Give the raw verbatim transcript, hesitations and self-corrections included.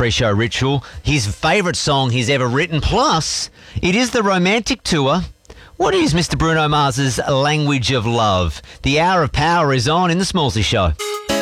pre-show ritual. His favourite song he's ever written. Plus, it is the romantic tour. What is Mister Bruno Mars's language of love? The Hour of Power is on in the Smallsy Show.